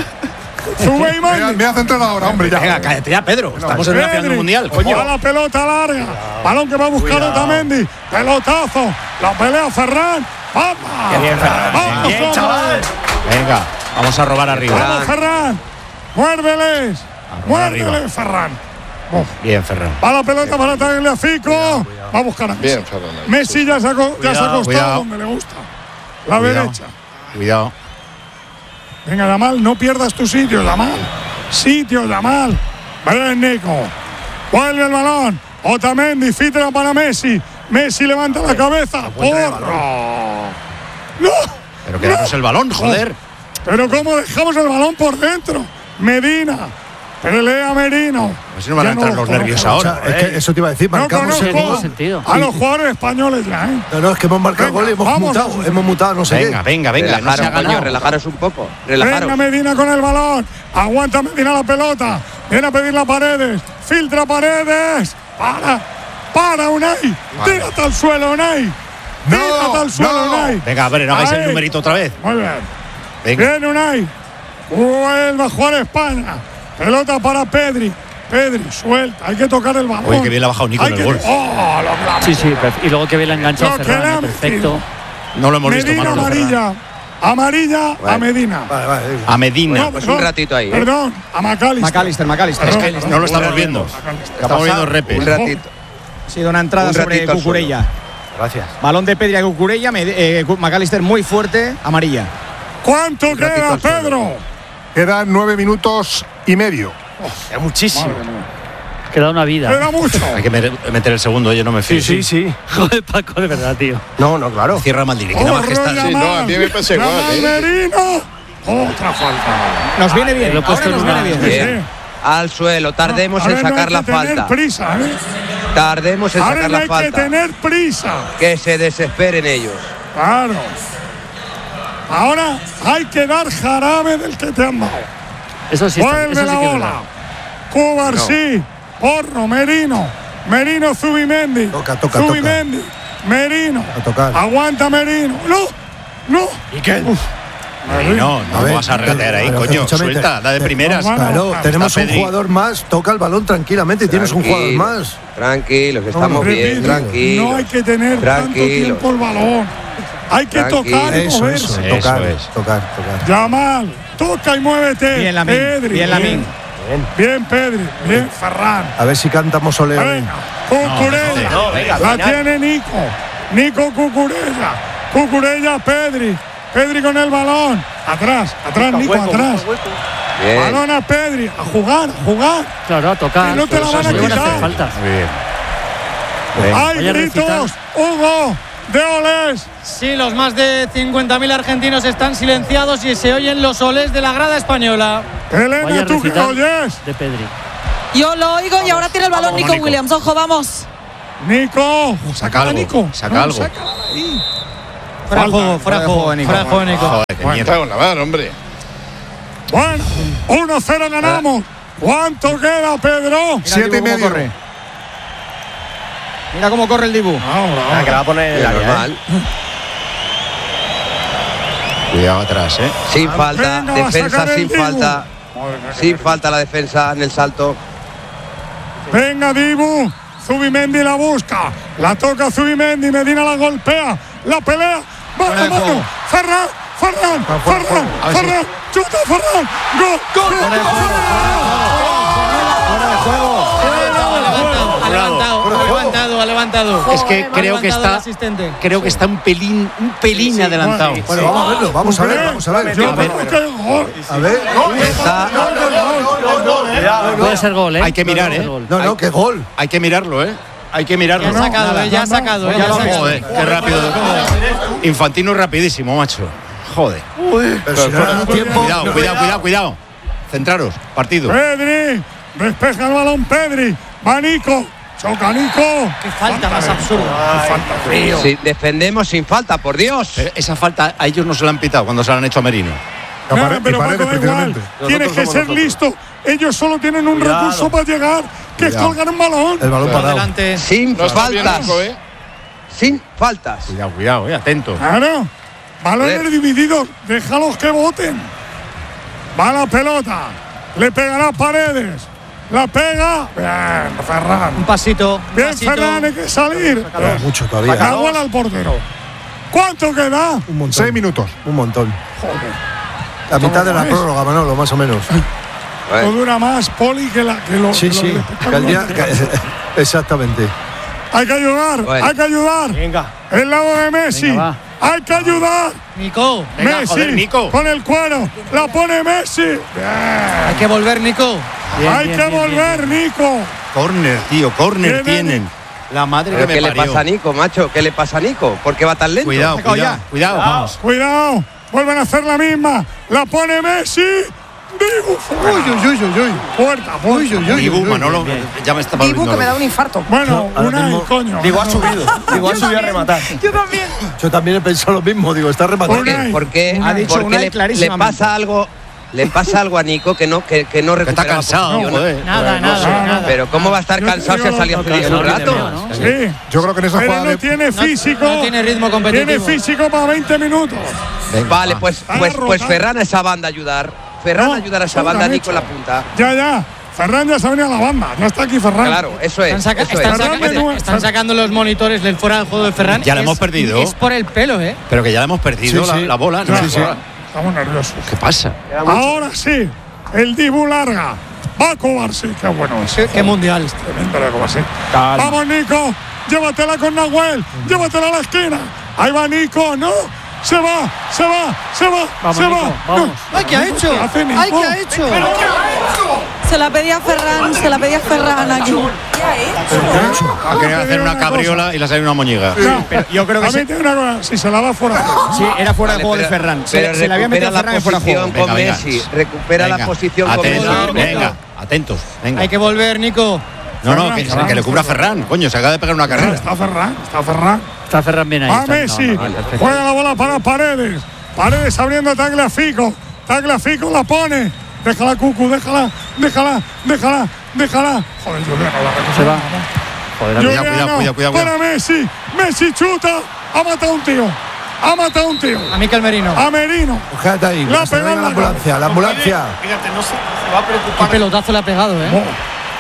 Sube y Me voy a- me voy a centrar ahora, hombre. Ya. Venga, cállate ya, Pedro. Estamos en una final Pedri, mundial, va coño. la pelota larga. Balón que va a buscar Cuidado. Otamendi. Pelotazo. La pelea Ferran. ¡Vamos! Qué bien, Ferran. ¡Vamos, Bien, hombre! chaval. Venga, vamos a robar arriba. ¡Vamos, Ferran! ¡Muérdeles! robar ¡Muérdeles, arriba. Ferran! Bien, Ferran. Va la pelota para Tagliafico. Va a buscar a Messi. Bien, Ferran. Messi ya se ha, co- ya se ha Cuidado, acostado cuidado. donde le gusta. La Cuidado. derecha. Cuidado. Venga, Yamal, no pierdas tu sitio, Yamal. Sitio, Yamal. Ven, Nico. Vuelve el balón. Otamendi, filtra para Messi. Messi levanta la cabeza. ¡Porro! ¡No! Pero quedamos el balón, joder. Pero ¿cómo dejamos el balón por dentro? Medina. Pelea Merino. A ver si nos van a Ya no entrar lo los nervios conozco. ahora. O sea, es que eso te iba a decir, No marcamos el conozco gol. sentido. a los jugadores españoles ya, ¿eh? No, no, es que hemos marcado Venga, gol y hemos vamos. mutado, hemos mutado, no sé Venga, qué. venga, venga. No se Relajaros, ha coño, ganado. relajaros un poco. Venga Relajaros. Medina con el balón. Aguanta Medina la pelota. Viene a pedir la Paredes. Filtra Paredes. Para. Para, Unai. Tírate al suelo, Unai. Tírate al suelo, no. Unai. Venga, a ver, no hagáis Ahí. el numerito otra vez. Muy bien. Venga. Viene Unai. Vuelve a jugar España. Pelota para Pedri. Pedri, suelta. Hay que tocar el balón. Oye, que bien le ha bajado Nico Hay en el que- gol. Oh, lo clava. Sí, sí, perf- y luego que bien la enganchado Lo que Ferran, le eh, ha perfecto. metido. No lo hemos visto, Medina Manolo. amarilla. Amarilla a Vale. Medina. Vale, vale. A Medina. No, Pues perdón, un ratito ahí, ¿eh? Perdón, a McAllister. McAllister, McAllister. Es Perdón, que perdón. no lo estamos viendo. McAllister. Estamos viendo repes. Un ratito. Ha sido una entrada Un sobre ratito al Cucurella. Gracias. Balón de Pedri a Cucurella. Med- eh, Cu- McAllister muy fuerte. Amarilla. ¿Cuánto ratito queda, al suelo. Pedro? Quedan nueve minutos y medio. Es muchísimo. Queda una vida. Queda mucho. Hay que mer- meter el segundo, yo no me fío. Sí, sí, sí. Joder, Paco, de verdad, tío. No, no, claro. Cierra Maldini, que nada más que Corro, está. Sí, no, a mí me Yamal. pasa igual, Yamal ¿eh? Merino. Otra falta. Nos viene bien. lo he puesto Ahora nos en una- viene bien. Bien. Al suelo. Tardemos Ahora en no hay sacar que la tener falta. prisa, ¿eh? Tardemos en Ahora sacar no la hay que falta. tener prisa. Que se desesperen ellos. Claro. Ahora hay que dar jarabe del que te han dado. Eso sí está, Vuelve eso sí la que es bola. verdad. Cubarsí, Porro, Merino. Merino, Zubimendi. Toca, toca, Zubimendi, Merino. A tocar. Aguanta Merino. No, no. ¿Y qué? No, no ver, vas a regatear ahí, pero, coño. escúchame, Suelta, da de te- primeras. Claro, Está tenemos un Pedri. jugador más, toca el balón tranquilamente y tienes un jugador más. Tranquilos, que estamos Repito, bien, tranquilos. No hay que tener tanto Tranquilo. tiempo el balón. Hay que Tranquilo. tocar y Eso, moverse. eso, Eso tocar, es. tocar, tocar. Yamal, toca y muévete. Bien, Lamín. Pedri, Bien, Lamín. Bien, Pedri. Bien, Ferran. A ver si cantamos Ole Ole. Venga, Cucurella. No, venga, la final. tiene Nico. Nico Cucurella. Cucurella, Pedri. Pedri con el balón. Atrás, atrás, Nico, atrás. Bien. Balón a Pedri. A jugar, a jugar. Claro, a tocar. Que no te la van a Eso sí, quitar. hacer faltas. Muy bien. Hay Vaya gritos, recital. Hugo, de olés. Sí, los más de cincuenta mil argentinos están silenciados y se oyen los olés de la grada española. Elena, Vaya ¿tú qué recital oyes? de Pedri. Yo lo oigo y ahora tiene el balón Vamos, Nico Nico. Williams. Ojo, vamos. Nico, Saca algo, Nico. saca No, algo. sácala ahí. Fuera de juego, fuera de fuera de juego, juego, Nico. fuera de juego, Nico. Joder, qué Me mierda. cago en la mar, hombre. Bueno, uno cero ganamos. ¿Cuánto queda, Pedro? Mira Siete el Dibu y cómo medio. corre. Mira cómo corre el Dibu. Ah, que la va a poner en el normal. Cuidado atrás, ¿eh? Sin falta, Venga, va a defensa sacar el sin Dibu. falta. Sin falta la defensa en el salto. Venga, Dibu. Zubimendi la busca. La toca Zubimendi. Medina la golpea. La pelea. Mano Fuera a de mano. juego. Ferran. Ferran. Ferran. Ferran. Chuta, Ferran. Gol. Gol. Ha levantado, ha levantado, ha levantado. Es que Ha creo que levantado el está, asistente. creo que está un pelín, un pelín adelantado. Bueno, vamos a verlo, vamos a ver, vamos a ver. Yo A ver, creo que gol. a ver. Está Puede ser gol, ¿eh? Hay que mirar, Puede ¿eh? ser gol. No, no, qué gol. Hay que mirarlo, ¿eh? Hay que mirarlo. Ya ha sacado, nada, eh, ya ha no, no, sacado, eh, no, ya ha no, sacado. Joder, qué rápido. Infantino rapidísimo, macho. Joder. Pero si no era tiempo. Cuidado, cuidado, cuidado, cuidado. Centraros, partido. Pedri. Despeja el balón, Pedri. Va Nico. Choca Nico. Qué falta más absurda. Falta frío. Sí, defendemos sin falta, por Dios. Pero esa falta a ellos no se la han pitado cuando se la han hecho a Merino. A Nada, Paredes, pero Paredes, Paco, da igual. precisamente. Tienes que ser listo. Ellos solo tienen un recurso para llegar, que es Cuidado. colgar un balón. El balón parado. Adelante. Sin No está bien, faltas. Nico, ¿eh? Sin faltas. Cuidado, cuidado, eh, atento. Claro. Balones Joder. divididos. Déjalos que voten. Va la pelota. Le pegará Paredes. La pega. Bien, Ferran. Un pasito. un Bien, pasito. Ferran, hay que salir. Queda mucho todavía. La bola al portero. ¿Cuánto queda? Un montón. Seis minutos. Un montón. Joder. La mitad de la ¿Cómo es? prórroga, Manolo, más o menos. No dura más, Poli, que, la, que lo. Sí, que lo sí. del Que el día- espectáculo. que- exactamente. Hay que ayudar, Bueno. hay que ayudar. Venga. El lado de Messi. Venga, Hay que ayudar. Nico, Venga, Messi joder, Nico. con el cuero. La pone Messi. Bien. hay que volver, Nico. Bien, hay bien, que bien, volver, Nico. Corner, tío, corner Tienen- tienen. La madre ¿Pero que qué me le parió. pasa a Nico, macho? ¿Qué le pasa a Nico? ¿Por qué va tan lento? Cuidado, Sacado cuidado, ya. cuidado. Vamos. Cuidado. Vuelven a hacer la misma. La pone Messi. Dibu. Uy, uy, uy, uy, uy. Puerta, puerta. Dibu, Manolo, ya me está Dibu volviendo que me da loco. un infarto. Bueno, ahora una y mismo- coño. Dibu ha subido. Dibu ha subido a rematar. Yo también. Yo también he pensado lo mismo, digo, está rematando. ¿Por qué? ¿Por qué? Ha dicho Porque Unai le, le clarísimamente. pasa algo. Le pasa algo a Nico que no, que, que no Que está recupera la cansado, posición. joder. Nada, no sé. nada, nada. Pero ¿cómo va a estar Yo cansado te si ha digo salido lo- hace no, un no, rato? no, no. Sí. Yo creo que en esa Pero jugada no de- tiene físico. no tiene ritmo competitivo. Tiene físico para veinte minutos. Vale, pues, Está pues, pues rotando. Ferran a esa banda a ayudar. Ferran No, a ayudar a esa lo banda, han Nico en la hecho. punta. Ya, ya. Ferran ya se ha venido a la banda. Ya está aquí Ferran. Claro, eso es. Están, saca- eso están es. saca- Ferran de nuevo. están sacando los monitores del fuera del juego de Ferran. Ya la Es- hemos perdido. Es por el pelo, ¿eh? Pero que ya la hemos perdido, Sí, la, sí. la bola. ¿no? Ya, Sí, sí. Estamos nerviosos. ¿Qué pasa? Ahora sí. El Dibu larga. Va a Cubarsí. Qué bueno es. Qué, qué mundial. Tremendo la Cubarsí. Vamos, Nico. Llévatela con Nahuel. Llévatela a la esquina. Ahí va Nico. No. Se va. Se va. Se va. Vamos, se Nico, va. vamos. No. ¡Ay, qué ha hecho! ¿Qué hace Nico? ¡Ay, qué ha hecho! ¿Pero qué ha hecho? Se la pedía Ferran, se la pedía Ferran aquí. Ha querido hacer una cabriola y le ha salido una moñiga. No, Pero yo creo que a mí se- tiene una cosa. Si se la va fuera. Sí, era fuera Vale, de juego de pero- Ferran. Se, pero se le había metido a recupera Ferran la en fuera de juego. posición con Venga, Messi. venga. Recupera Venga, la posición con atentos, Messi. venga, atentos. Venga. Hay que volver, Nico. No, no, que, Ferran, que le cubra Ferran. Coño, se acaba de pegar una carrera. Está Ferran. Está Ferran. Está Ferran bien ahí. Va está- Messi. no, no, no, Juega la bola para Paredes. Paredes abriendo Tagliafico. Tagliafico la pone. déjala, Cucu, déjala, déjala, déjala, déjala. Joder, Juliano, la se va. Joder, Juliano, cuidado, cuidado, cuidado, cuidado. Para Messi, Messi chuta, ha matado a un tío. Ha matado a un tío. A Mikel Merino. A Merino. Fíjate ahí. La ha pegado la ambulancia, la ambulancia. Fíjate, no se, se va a preocupar. Qué pelotazo le ha pegado, ¿eh? Oh.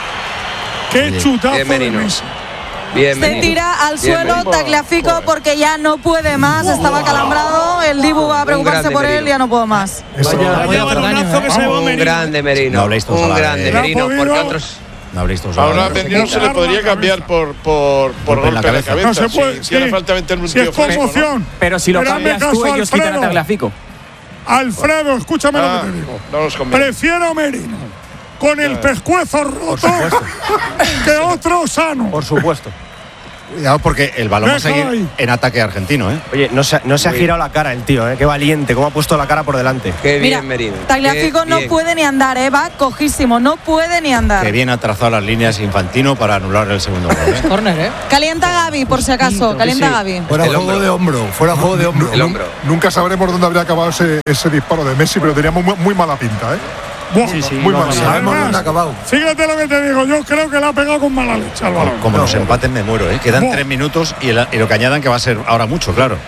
Qué chutazo bien, Merino. de Messi. Bien, Se Merino. tira al Bien, suelo Merino. Tagliafico Joder. porque ya no puede más. Estaba calambrado. El Dibu va a preocuparse grande por él. Merino. Ya no puedo más. Vaya, vaya balonazo que se llevó Un Merino. grande Merino. No habléis todos a un la grande vez. Merino. No ha Porque podido. otros. No habréis todos Ahora a hablado. Menino se le podría cambiar por, por, por Golpe en la golpe en la cabeza. cabeza. No se puede. Si Sí. tiene falta meter un Si tío es fresco, ¿no? conmoción. Pero si lo Pero hazme cambias tú, caso, ellos quitan a Alfredo. Tagliafico. Alfredo, escúchame Ah, lo que te digo. no nos convence. Prefiero a Merino con el pescuezo roto que otro sano. Por supuesto. Cuidado porque el balón va a Déjalo seguir ahí. en ataque argentino, ¿eh? Oye, no se, no se ha girado la cara el tío, ¿eh? Qué valiente, cómo ha puesto la cara por delante. Qué Mira, bien, Merino. Tagliafico Qué no bien. puede ni andar, ¿eh? Va cojísimo. No puede ni andar. Que bien ha trazado las líneas Infantino para anular el segundo gol, ¿eh? Corner, ¿eh? Calienta Gaby, por si acaso. Calienta Gaby. Fuera El juego hombro. de hombro, fuera juego de hombro. El hombro. Nunca sabremos dónde habría acabado ese, ese disparo de Messi, pero teníamos muy, muy mala pinta, ¿eh? Buah, Sí, sí, muy no, mal. no, sabemos Además, dónde ha acabado. Fíjate lo que te digo, yo creo que le ha pegado con mala leche al balón. Como nos empaten me muero, ¿eh? Quedan Buah. tres minutos y, el- y lo que añadan que va a ser ahora mucho, claro.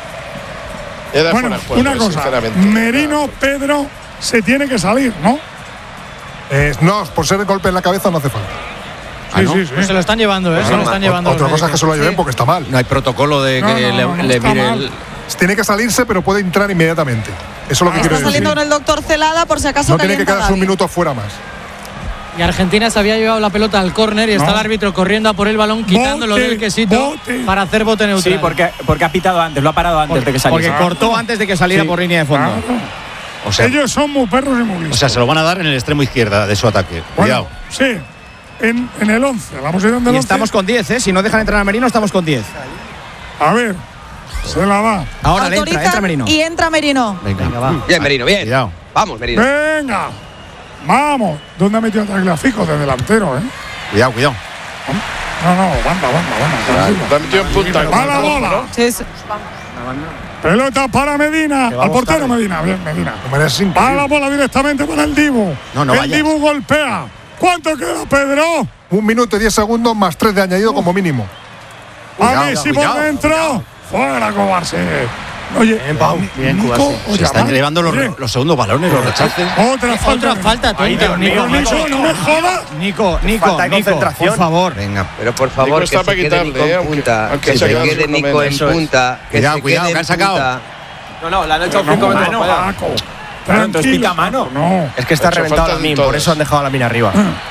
Era Bueno, fuera de juego, una cosa, sinceramente. Merino, Pedro, se tiene que salir, ¿no? Eh, no, por ser el golpe en la cabeza no hace falta. Ah, ¿no? Sí, sí, Se sí. lo están llevando, ¿eh? Se lo están llevando. Otra los cosa es que se lo médicos. lleven porque está mal. No hay protocolo de No, que no, le, no, no le está mire mal. el. Tiene que salirse, pero puede entrar inmediatamente. Eso es lo que Está quiero saliendo decir. con el doctor Celada, por si acaso No tiene que calienta quedarse un Gaby. minuto fuera más. Y Argentina se había llevado la pelota al córner y está No. el árbitro corriendo a por el balón, quitándolo Bote, del quesito bote. para hacer bote neutral. Sí, porque, porque ha pitado antes, lo ha parado antes de que saliese. Porque cortó antes de que saliera Sí. por línea de fondo. Claro. O sea, Ellos son muy perros y muy o listos. sea, se lo van a dar en el extremo izquierda de su ataque. Cuidado. Bueno, sí, en, en el once, la posición del Y once. estamos con diez, ¿eh? Si no dejan entrar a Merino, estamos con diez. A ver, se la va. Ahora le entra, Autorizan entra Merino. y entra Merino. Venga, va. Bien, Merino, bien. Cuidado. Vamos, Merino. Venga, vamos. ¿Dónde ha metido a Tagliafico? De delantero, ¿eh? Cuidado, cuidado. No, no, banda, banda, banda. tranquilo. La metió en punta. Va la bola. Sí, sí. Pelota para Medina. va a Al portero buscar. Medina. Bien, Medina. De manera es Va increíble. la bola directamente para el Dibu. No, no el vayas. Dibu golpea. ¿Cuánto queda, Pedro? Un minuto y diez segundos más tres de añadido como mínimo. A Cuidado, Messi cuidado, por dentro. Fuera, Cobarse. Oye, Bien, Pau. Bien, Nico, Cubarsí. oye, Se están Yamal, llevando los, oye, los segundos balones, los rechaces. Otra falta. Otra falta, tonto. Ay, Dios Nico, mío, Nico. Nico, no me jodas. Nico, Nico, Falta de Nico, concentración. por favor. Venga. Pero por Nico favor, que está se para quede quitarle, Nico eh, en aunque- punta. aunque Que se se quede quede sin Nico comer. en Eso es. punta. Que Cuidado, se cuidado, quede que han en sacado. punta. No, no, le han echado No, cinco metros mano, para allá. Paco. Claro, entonces Tranquilo, pica mano. Paco, No. Es que está Ha hecho reventado falta la en min, por todas. eso han dejado la mina arriba.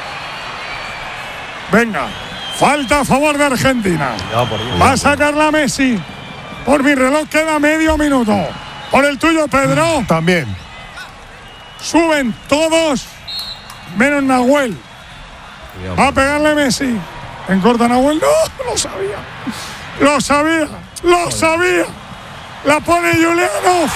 Venga, falta a favor de Argentina. Va a sacar la Messi. Por mi reloj queda medio minuto. Por el tuyo, Pedro. También. Suben todos menos Nahuel. Va a pegarle Messi. En corta Nahuel. No, lo sabía. Lo sabía. Lo sabía. La pone Juliano.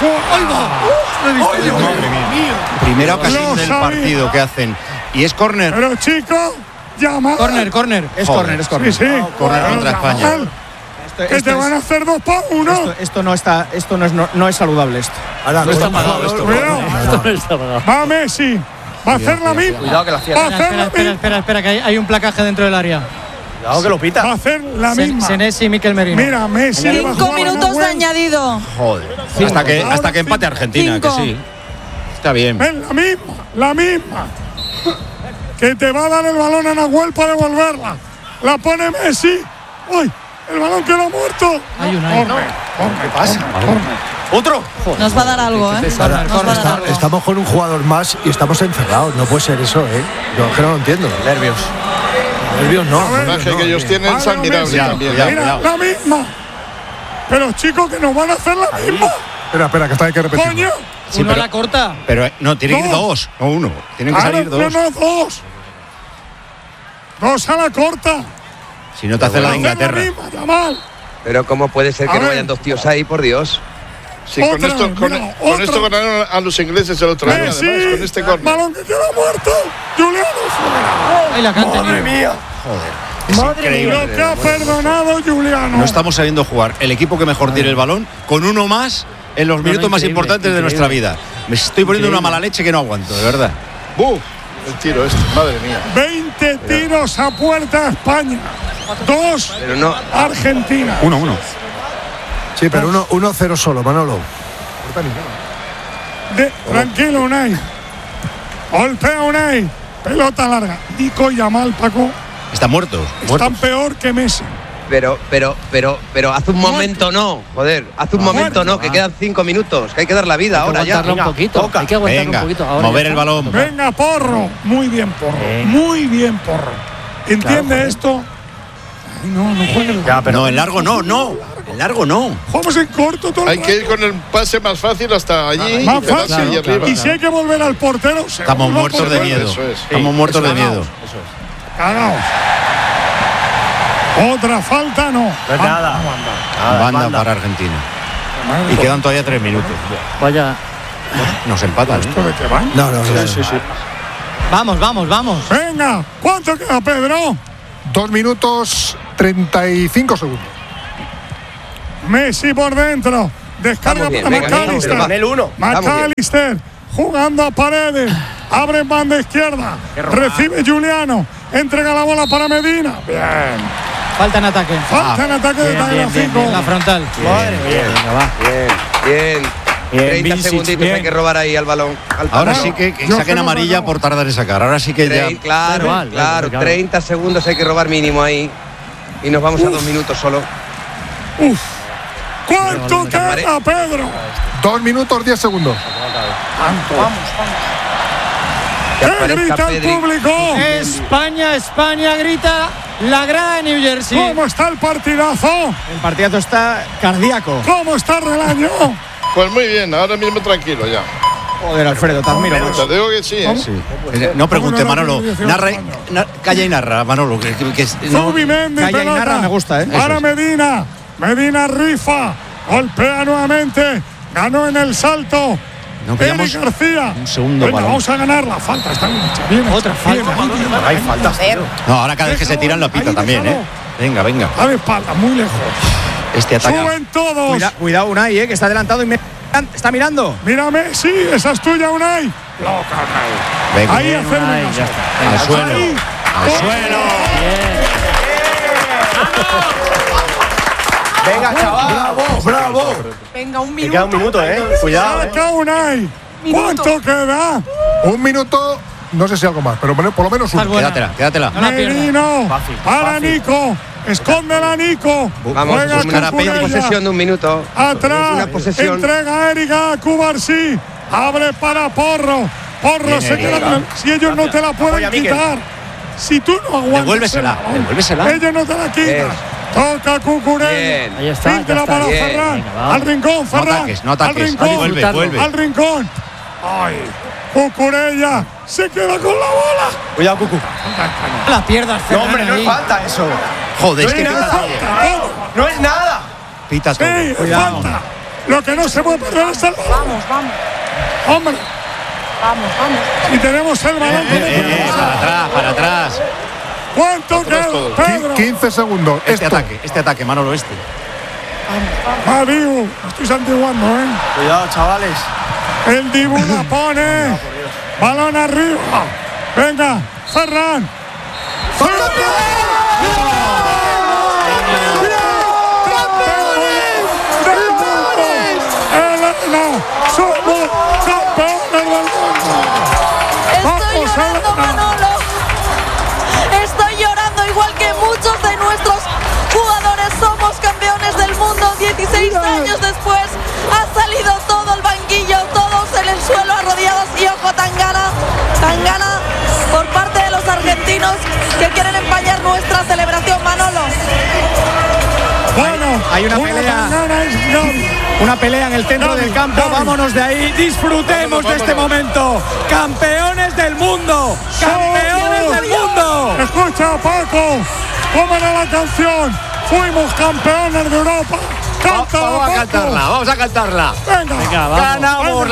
Primera ocasión Lo del sabía. partido que hacen. Y es córner. Pero chico, llama. Corner, corner. Es Joder. córner, es córner. Sí, sí. Córner Pero contra Yamal, España. Esto, Que esto te van a es, hacer dos para uno. esto, esto no está, esto no es, no, no es saludable esto. Ahora, No está con- pagado esto. Cuidado. Esto no está pagado. Va Messi. Va a hacer la misma. Cuidado que la Va a cierra. hacer Espera, la espera, misma. espera, espera, que hay, hay un placaje dentro del área. Cuidado que lo Va a pita. hacer la Sen- misma. Senesi y Mikel Merino. Mira, Messi le va a Cinco jugar a minutos de Nahuel. añadido. Joder. Hasta que, hasta que empate Argentina, Cinco. que sí. Está bien. Ven, la misma, la misma. Que te va a dar el balón a Nahuel para devolverla. La pone Messi. ¡Uy! El balón quedó muerto. Hay una, hay una. ¿Qué pasa? Otro. Nos va a dar algo, ¿eh? Nos va a dar Está- algo. estamos con un jugador más y estamos encerrados. No puede ser eso, ¿eh? Yo es que no lo entiendo. Nervios. Nervios no. A ver, nervios que no. ellos tienen es Vale, admirable Messi. también. Cuidado, Mira, cuidado. la misma. Pero chicos, que nos van a hacer la misma. Espera, espera, que está hay que repetir. Coño. Sí, Uno a pero- la corta. Pero eh, no, tienen que ir Dos. dos, no uno. Tienen que Claro, salir dos. No, no, dos. Dos a la corta. Si no te hace la de Hacer la Inglaterra. misma, Yamal. Pero ¿cómo puede ser A que no ver. vayan dos tíos ahí, por Dios? Sí, con Otra, esto, con, mira, con otra. esto ganaron a los ingleses el otro año, Messi. además, con este córner. Balón que queda muerto. Juliano fuera. Ahí la canta. Madre mía. Es Madre increíble. Lo que ha perdonado Juliano. No estamos sabiendo jugar. El equipo que mejor tiene el balón con uno más en los minutos más increíble, importantes de increíble. nuestra vida. Me estoy poniendo una mala leche que no aguanto, de verdad. ¡Buf! El tiro este, madre mía. veinte tiros a puerta España. Dos no. Argentina. uno uno. Sí, pero uno, uno cero solo, Manolo. De, tranquilo, Unai. Golpea Unai. Pelota larga. Nico Yamal, Paco. Está muerto. Están peor que Messi. Pero, pero, pero, pero hace un momento no, joder, hace un momento no, que quedan cinco minutos, que hay que dar la vida ahora ya. Un poquito, hay que aguantar un poquito. Ahora mover el balón. Venga, Porro. Muy bien, Porro. Muy bien, Porro. ¿Entiende claro, esto? Ay, no, no juegue. Ya, pero no, en largo no, no. En largo no. Jugamos en corto todo. Hay que ir con el pase más fácil hasta allí. Más fácil. Claro, y, claro, y si hay que volver al portero, estamos muertos de miedo. Eso es. Estamos sí, muertos de miedo. Eso es. Cagaos. Otra falta, no. Pues nada. Banda, banda, banda para Argentina. Y quedan todavía tres minutos. Vaya. Nos empatan. ¿Esto de qué van? No, no, sí, no, sí, no. sí. Vamos, vamos, vamos. Venga, ¿cuánto queda, Pedro? Dos minutos treinta y cinco segundos. Messi por dentro. Descarga bien, para venga, McAllister. con el uno. McAllister jugando a Paredes. Abre en banda izquierda. Recibe Juliano. Entrega la bola para Medina. Bien. Falta en ataque. Falta en ataque de Tagliafico. La frontal. Bien, Madre bien, bien, bien. bien. treinta Vincic, segunditos bien. Hay que robar ahí al balón. Al ahora sí que, que saquen amarilla por tardar en sacar. Ahora sí que Tre ya. Claro, claro, claro, claro. treinta segundos hay que robar mínimo ahí. Y nos vamos Uf. a dos minutos solo. Uf. ¿Cuánto queda, Pedro? Dos minutos, diez segundos. Vamos, vamos. ¿Qué grita el público? España, España grita la grada de New Jersey. ¿Cómo está el partidazo? El partidazo está cardíaco. ¿Cómo está Relaño? Pues muy bien, ahora mismo tranquilo ya. Joder, Alfredo, te admiro. Te digo que sí, ¿eh? sí. No pregunte, Manolo. Narra, na, calla y narra, Manolo. Que, que, que, no, Zubimendi, calla y narra, me gusta, ¿eh? Para Medina. Medina rifa. Golpea nuevamente. Ganó en el salto. No pillamos Eric García. Un segundo Venga, balón. vamos a ganar la falta. Está bien hecha. Bien Otra hecha. falta. Bien, bien, bien. Hay faltas. No, ahora cada vez que se tiran la pita también, ¿eh? Venga, venga. A de espalda, muy lejos. Este ataque. Suben todos. Cuida, cuidado, Unai, ¿eh? Que está adelantado y me... está mirando. Mírame, sí, esa es tuya, Unai. Loca, Unai. Venga. Ahí hacerme al suelo. Ahí. Al suelo. Bien. Venga, chaval. Bravo, bravo. Venga, un minuto. Me queda un minuto, eh. Cuidado. Saca Unai. ¿Cuánto queda? Un minuto, no sé si algo más, pero por lo menos uno. Quédatela, quédatela. No Merino. Fácil, Para fácil. Nico. Escóndela, Nico. Vamos, Juega una posesión de un minuto. Atrás. Una posesión. Entrega a Erika a Cubarsí. Abre para Porro. Porro Bien, se queda con el- Si ellos no te la pueden Apoya, Miquel. quitar. Si tú no aguantas. Devuélvesela, el balón, devuélvesela. Ellos no te la quitan. Toca Cucurella. Bien. Ahí está, ya Fíntela está. para Bien. Ferran. Venga, va. Al rincón, Ferran. No ataques, no ataques. Al rincón. Vuelve, vuelve. Al rincón. Ay. Cucurella se queda con la bola. Cuidado, Cucu. La pierdas, No, Ferran, hombre, no ahí. es falta eso. Joder, No es que es pita nada. todo. No es nada. Pita Sí, todo. es Cuidado. falta. Lo que no se puede perder es el balón. Vamos, vamos. Hombre, Vamos, vamos. si tenemos el balón. Eh, para atrás, para atrás. ¿Cuánto queda, Pedro? quince segundos. Este Esto. ataque, este ataque, Manolo, este. Va, Dibu. Estoy santiguando, ¿eh? Cuidado, chavales. El Dibu la pone. Balón arriba. Venga, Ferran. Elena, somos campeones del mundo. Estoy llorando, Manolo. Estoy llorando igual que muchos de nuestros jugadores. Somos campeones del mundo. dieciséis años después ha salido todo el banquillo, todos en el suelo arrodillados. Y ojo, Tangana, Tangana por parte de los argentinos que quieren empañar nuestra celebración, Manolo. Bueno, Hay una pelea. Una pelea en el centro Gaby, del campo. Gaby. Vámonos de ahí. Disfrutemos Vámonos, de este vámonos. momento. Campeones del mundo. Campeones del mundo. Escucha, Paco, ¿cómo era la canción? Fuimos campeones de Europa. Cántala, Vamos a Paco. cantarla, vamos a cantarla. Venga, Venga, vamos. Ganamos